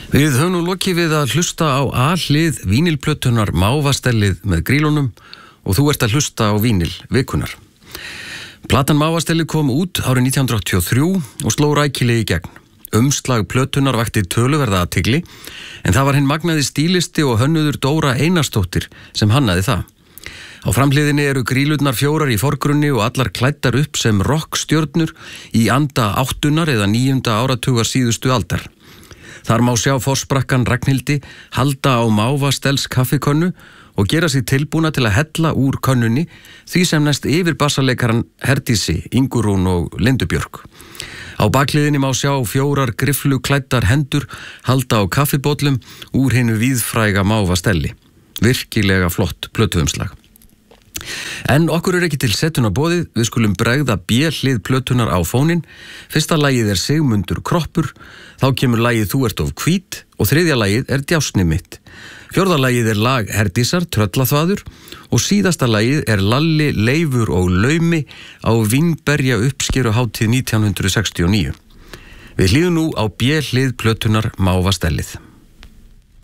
Við höfum nú lokið við að hlusta á A-hlið vínilplötunar Mávastellið með Grýlunum og þú ert að hlusta á vínil vikunar. Platan Mávastellið kom út árið 1983 og sló rækilega í gegn. Umslag plötunar vakti töluverða athygli, en það var hinn magnaði stílisti og hönnuður Dóra Einarsdóttir sem hannaði það. Á framhliðinni eru Grýlurnar 4 í forgrunni og allar klæddar upp sem rockstjörnur í anda 8. eða 9. áratugar síðustu aldar. Þar má sjá forsprakkan Ragnhildi halda á Mávastells kaffikönnu og gera sig tilbúna til að hella úr könnunni því sem næst yfir bassaleikaran Herdísi, Ingurún og Lindu Björk. Á bakliðinni má sjá 4 griffluklæddar hendur halda á kaffibóllum úr hinu víðfræga Mávastelli. Virkilega flott plötuumslag. En okkur ekki til setuna boðið, við skulum bregða B-hlið plötunar á fóninn. Fyrsta lagið er Sigmundur kroppur, þá kemur lagið Þú ert of hvít og 3. lagið er Djásni mitt. 4. lagið er lag Herdísar, Tröllaþvaður og síðasta lagið er Lalli, Leifur og Laumi á Vínberja uppskeruhátíð 1969. Við hlýðum nú á B-hlið plötunar Mávastellið.